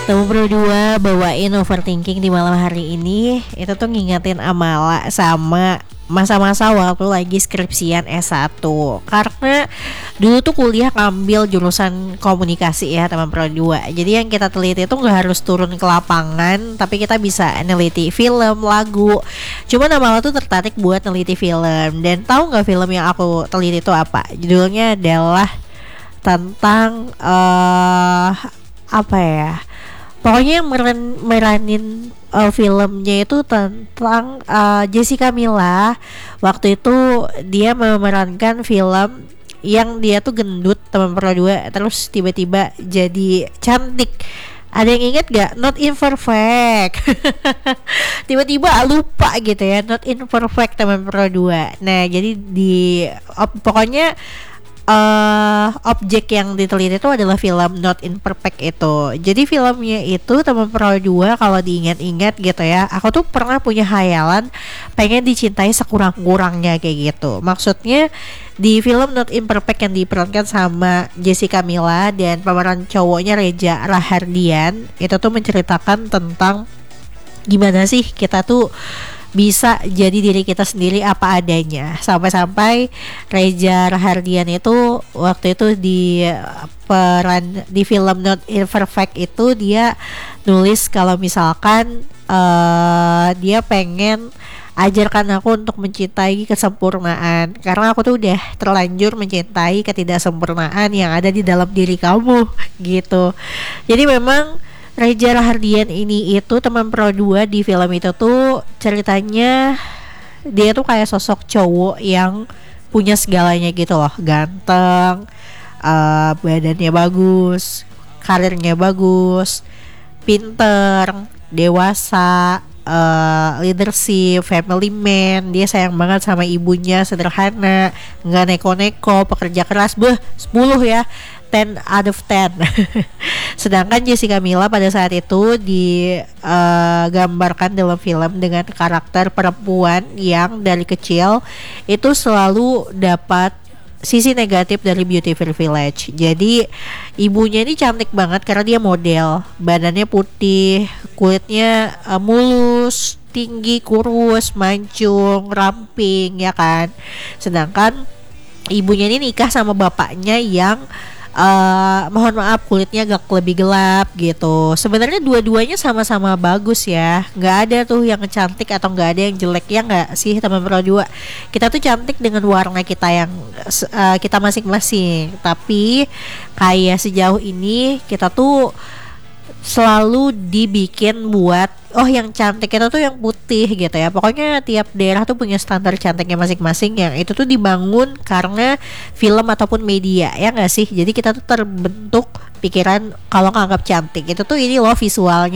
Temu berdua bawain overthinking di malam hari ini. Itu tuh ngingetin Amala sama masa-masa waktu lagi skripsian S1. Karena dulu tuh kuliah ngambil jurusan komunikasi ya teman berdua. Jadi yang kita teliti itu gak harus turun ke lapangan, tapi kita bisa neliti film, lagu. Cuma Amala tuh tertarik buat neliti film. Dan tahu gak film yang aku teliti itu apa? Judulnya adalah tentang apa ya, pokoknya yang meranin filmnya itu tentang Jessica Mila. Waktu itu dia memerankan film yang dia tuh gendut teman berdua, terus tiba-tiba jadi cantik. Ada yang inget gak? Not Imperfect. Tiba-tiba lupa gitu ya, Not Imperfect teman berdua. Nah jadi pokoknya objek yang diteliti itu adalah film Not Imperfect itu. Jadi filmnya itu teman dua, kalau diingat-ingat gitu ya, aku tuh pernah punya hayalan pengen dicintai sekurang-kurangnya kayak gitu. Maksudnya di film Not Imperfect yang diperankan sama Jessica Mila dan pemeran cowoknya Reza Rahardian, itu tuh menceritakan tentang gimana sih kita tuh bisa jadi diri kita sendiri apa adanya. Sampai-sampai Reza Rahardian itu waktu itu di peran di film Not Imperfect itu dia nulis kalau misalkan dia pengen ajarkan aku untuk mencintai kesempurnaan, karena aku tuh udah terlanjur mencintai ketidaksempurnaan yang ada di dalam diri kamu gitu. Jadi memang Reza Rahardian ini itu teman pro 2 di film itu tuh ceritanya dia tuh kayak sosok cowok yang punya segalanya gitu loh, ganteng, badannya bagus, karirnya bagus, pinter, dewasa, leadership, family man. Dia sayang banget sama ibunya, sederhana, nggak neko-neko, pekerja keras, 10 ya, 10 out of 10. Sedangkan Jessica Mila pada saat itu digambarkan dalam film dengan karakter perempuan yang dari kecil itu selalu dapat sisi negatif dari beauty privilege. Jadi ibunya ini cantik banget karena dia model, badannya putih, kulitnya mulus, tinggi, kurus, mancung, ramping ya kan. Sedangkan ibunya ini nikah sama bapaknya yang mohon maaf kulitnya agak lebih gelap gitu. Sebenarnya dua-duanya sama-sama bagus ya, nggak ada tuh yang cantik atau nggak ada yang jelek, ya nggak sih teman pro 2. Kita tuh cantik dengan warna kita yang kita masing-masing. Tapi kayak sejauh ini kita tuh selalu dibikin buat yang cantik itu tuh yang putih gitu ya. Pokoknya tiap daerah tuh punya standar cantiknya masing-masing, yang itu tuh dibangun karena film ataupun media, ya nggak sih. Jadi kita tuh terbentuk pikiran kalau nganggap cantik itu tuh ini loh visualnya